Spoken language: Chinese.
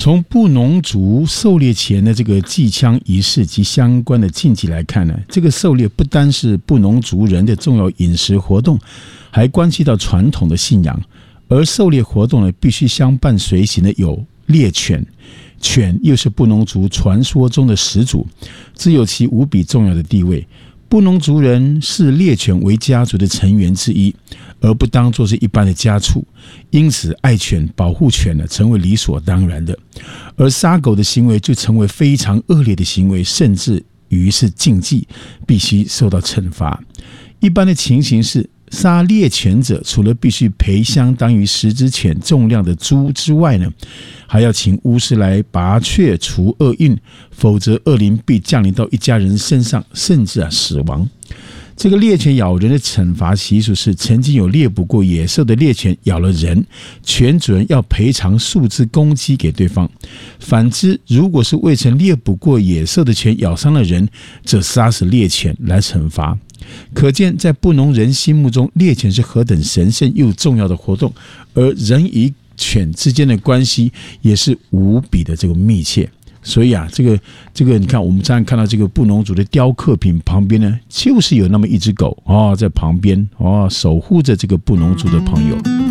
从布农族狩猎前的这个祭枪仪式及相关的禁忌来看呢，这个狩猎不单是布农族人的重要饮食活动，还关系到传统的信仰。而狩猎活动呢，必须相伴随行的有猎犬，犬又是布农族传说中的始祖，自有其无比重要的地位。布农族人视猎犬为家族的成员之一，而不当作是一般的家畜，因此爱犬、保护犬呢，成为理所当然的。而杀狗的行为就成为非常恶劣的行为，甚至于是禁忌，必须受到惩罚。一般的情形是，杀猎犬者除了必须赔相当于10只犬重量的猪之外呢，还要请巫师来拔却除厄运，否则恶灵必降临到一家人身上，甚至死亡。这个猎犬咬人的惩罚习俗是，曾经有猎捕过野兽的猎犬咬了人，犬主人要赔偿数只公鸡给对方。反之，如果是未曾猎捕过野兽的犬咬伤了人，则杀死猎犬来惩罚。可见在布农人心目中，猎犬是何等神圣又重要的活动，而人与犬之间的关系也是无比的这个密切。所以这个你看，我们常常看到这个布农族的雕刻品旁边呢，就是有那么一只狗在旁边守护着这个布农族的朋友。